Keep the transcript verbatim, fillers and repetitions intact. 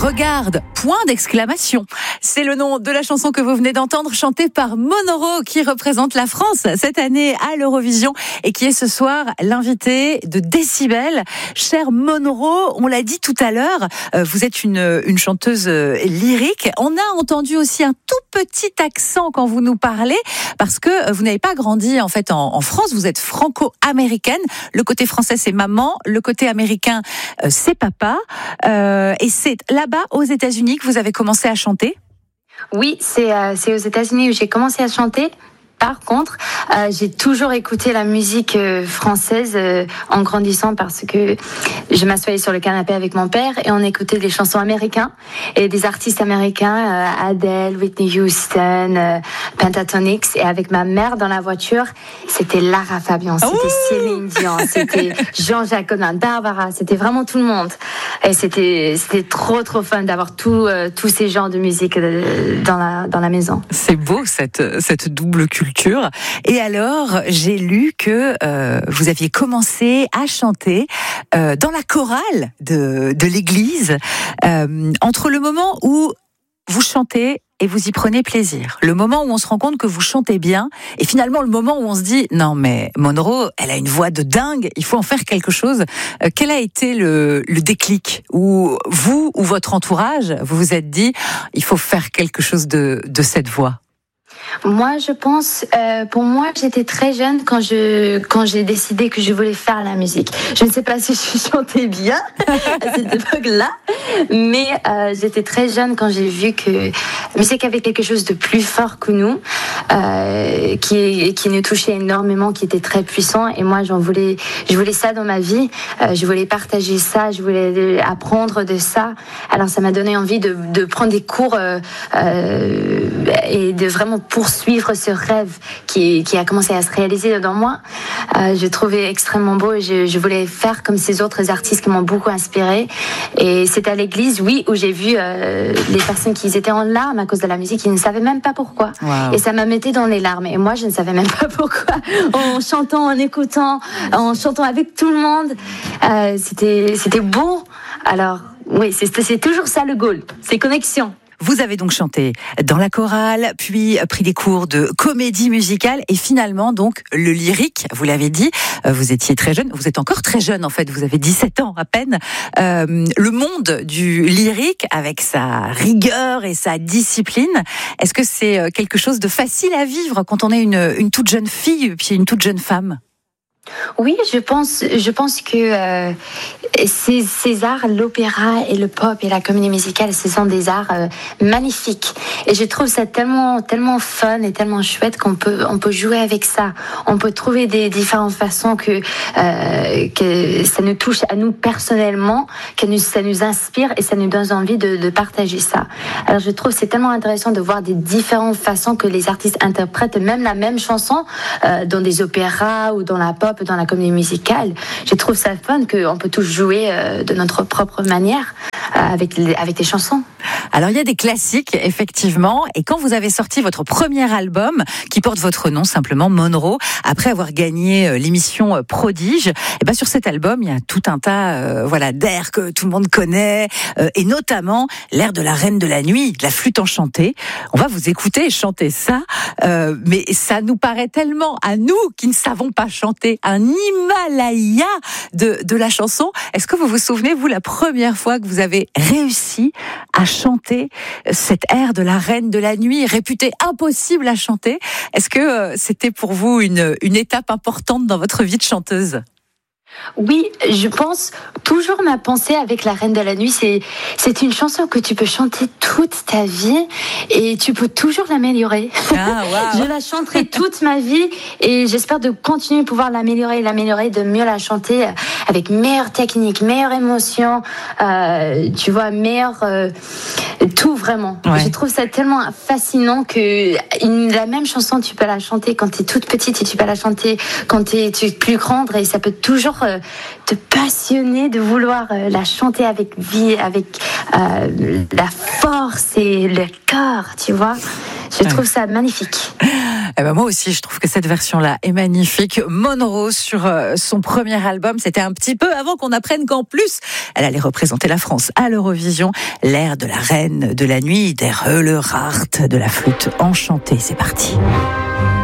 Regarde, point d'exclamation. C'est le nom de la chanson que vous venez d'entendre, chantée par Monoro, qui représente la France cette année à l'Eurovision et qui est ce soir l'invité de Décibel. Cher Monoro, on l'a dit tout à l'heure, vous êtes une, une chanteuse lyrique. On a entendu aussi un tout petit accent quand vous nous parlez, parce que vous n'avez pas grandi en fait en, en France, vous êtes franco-américaine. Le côté français, c'est maman, le côté américain, c'est papa. Euh, et c'est là-bas, aux États-Unis, que vous avez commencé à chanter ? Oui, c'est, euh, c'est aux États-Unis où j'ai commencé à chanter. Par contre, euh, j'ai toujours écouté la musique euh, française euh, en grandissant, parce que je m'assoyais sur le canapé avec mon père et on écoutait des chansons américaines et des artistes américains, euh, Adele, Whitney Houston, euh, Pentatonix. Et avec ma mère dans la voiture, c'était Lara Fabian, c'était Ouh Céline Dion, c'était Jean-Jacques Goldman, Barbara, c'était vraiment tout le monde. Et c'était, c'était trop trop fun d'avoir tout, euh, tous ces genres de musique euh, dans la, dans la maison. C'est beau cette, cette double culture. Et alors, j'ai lu que euh, vous aviez commencé à chanter euh, dans la chorale de, de l'église, euh, entre le moment où vous chantez et vous y prenez plaisir, le moment où on se rend compte que vous chantez bien, et finalement le moment où on se dit non mais Monoro, elle a une voix de dingue, il faut en faire quelque chose. Euh, quel a été le, le déclic où vous ou votre entourage vous vous êtes dit il faut faire quelque chose de, de cette voix? Moi, je pense, euh, pour moi, j'étais très jeune quand je quand j'ai décidé que je voulais faire la musique. Je ne sais pas si je chantais bien à cette époque-là, mais euh, j'étais très jeune quand j'ai vu que la musique avait quelque chose de plus fort que nous, euh, qui qui nous touchait énormément, qui était très puissant. Et moi, j'en voulais, je voulais ça dans ma vie. Euh, je voulais partager ça, je voulais apprendre de ça. Alors, ça m'a donné envie de de prendre des cours euh, euh, et de vraiment poursuivre ce rêve qui, qui a commencé à se réaliser dans moi. Euh, je trouvais extrêmement beau et je, je voulais faire comme ces autres artistes qui m'ont beaucoup inspirée. Et c'est à l'église, oui, où j'ai vu euh, les personnes qui étaient en larmes à cause de la musique, qui ne savaient même pas pourquoi. Wow. Et ça m'a metté dans les larmes. Et moi, je ne savais même pas pourquoi. En chantant, en écoutant, en chantant avec tout le monde, euh, c'était, c'était beau. Alors, oui, c'est, c'est toujours ça le goal, c'est connexion. Vous avez donc chanté dans la chorale, puis pris des cours de comédie musicale et finalement donc le lyrique, vous l'avez dit, vous étiez très jeune, vous êtes encore très jeune en fait, vous avez dix-sept ans à peine. Euh, le monde du lyrique avec sa rigueur et sa discipline, est-ce que c'est quelque chose de facile à vivre quand on est une, une toute jeune fille puis une toute jeune femme ? Oui, je pense, je pense que euh, ces, ces arts, l'opéra et le pop et la comédie musicale, ce sont des arts euh, magnifiques. Et je trouve ça tellement, tellement fun et tellement chouette qu'on peut, on peut jouer avec ça. On peut trouver des différentes façons que, euh, que ça nous touche à nous personnellement, que nous, ça nous inspire et ça nous donne envie de, de partager ça. Alors je trouve que c'est tellement intéressant de voir des différentes façons que les artistes interprètent même la même chanson euh, dans des opéras ou dans la pop, dans la comédie musicale. Je trouve ça fun qu'on peut tous jouer euh, de notre propre manière euh, avec, les, avec des chansons. Alors il y a des classiques effectivement, et quand vous avez sorti votre premier album qui porte votre nom simplement, Monoro, après avoir gagné l'émission Prodige, et ben sur cet album il y a tout un tas euh, voilà d'airs que tout le monde connaît, euh, et notamment l'air de la Reine de la Nuit, de la flûte enchantée. On va vous écouter chanter ça, euh, mais ça nous paraît tellement à nous qui ne savons pas chanter, un Himalaya de, de la chanson. Est-ce que vous vous souvenez, vous, la première fois que vous avez réussi à chanter cet air de la Reine de la Nuit, réputé impossible à chanter? Est-ce que c'était pour vous une, une étape importante dans votre vie de chanteuse? Oui, je pense, toujours ma pensée avec la Reine de la Nuit, c'est, c'est une chanson que tu peux chanter toute ta vie et tu peux toujours l'améliorer. Ah, wow. Je la chanterai toute ma vie et j'espère de continuer à pouvoir l'améliorer, l'améliorer, de mieux la chanter avec meilleure technique, meilleure émotion, euh, tu vois, meilleure, euh, tout vraiment. Ouais. Je trouve ça tellement fascinant que une, la même chanson, tu peux la chanter quand tu es toute petite et tu peux la chanter quand tu es plus grande et ça peut toujours te passionner, de vouloir la chanter avec vie, avec euh, la force et le cœur, tu vois. Je trouve ça magnifique. Eh ben moi aussi, je trouve que cette version-là est magnifique. Monroe sur euh, son premier album, c'était un petit peu avant qu'on apprenne qu'en plus, elle allait représenter la France à l'Eurovision. L'air de la reine de la nuit, der Höhle Rart, de la flûte enchantée. C'est parti.